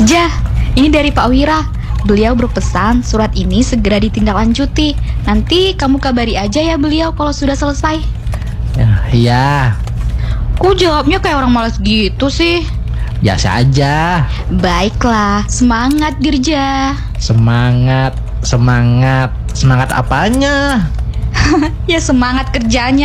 Jah, ini dari Pak Wira. Beliau berpesan surat ini segera ditindaklanjuti. Nanti kamu kabari aja ya beliau kalau sudah selesai. Iya. Kok jawabnya kayak orang malas gitu sih? Biasa aja. Baiklah, semangat Dirja. Semangat apanya? Ya semangat kerjanya.